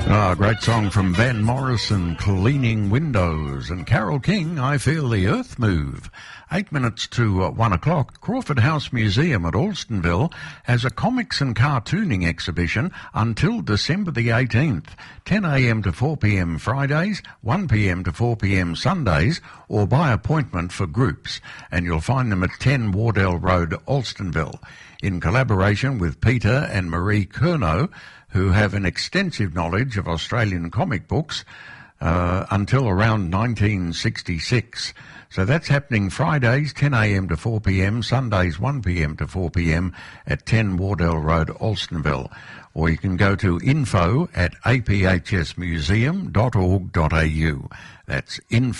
Oh, great song from Van Morrison, Cleaning Windows, and Carole King, I Feel the Earth Move. 8 minutes to 1 o'clock, Crawford House Museum at Alstonville has a comics and cartooning exhibition until December the 18th, 10 a.m. to 4 p.m. Fridays, 1 p.m. to 4 p.m. Sundays, or by appointment for groups. And you'll find them at 10 Wardell Road, Alstonville. In collaboration with Peter and Marie Curnow, who have an extensive knowledge of Australian comic books until around 1966. So that's happening Fridays 10 a.m. to 4 p.m, Sundays 1 p.m. to 4 p.m. at 10 Wardell Road, Alstonville. Or you can go to info@aphsmuseum.org.au. That's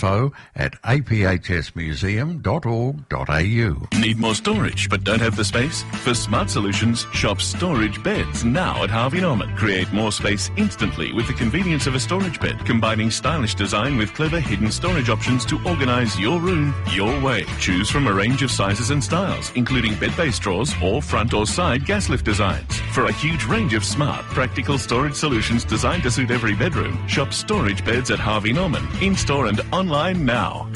info@aphsmuseum.org.au. Need more storage but don't have the space? For Smart Solutions, shop storage beds now at Harvey Norman. Create more space instantly with the convenience of a storage bed, combining stylish design with clever hidden storage options to organise your room your way. Choose from a range of sizes and styles, including bed-based drawers or front or side gas lift designs. For a huge range of smart, practical storage solutions designed to suit every bedroom, shop storage beds at Harvey Norman. In-store and online now.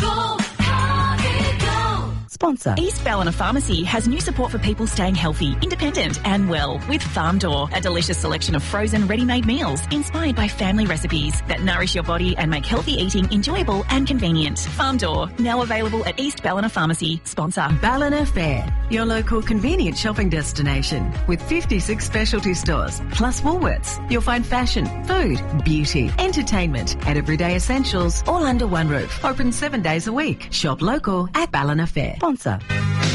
Sponsor. East Ballina Pharmacy has new support for people staying healthy, independent and well with Farm Door, a delicious selection of frozen ready-made meals inspired by family recipes that nourish your body and make healthy eating enjoyable and convenient. Farm Door, now available at East Ballina Pharmacy. Sponsor. Ballina Fair, your local convenient shopping destination with 56 specialty stores plus Woolworths. You'll find fashion, food, beauty, entertainment and everyday essentials all under one roof. Open 7 days a week. Shop local at Ballina Fair. Sponsor.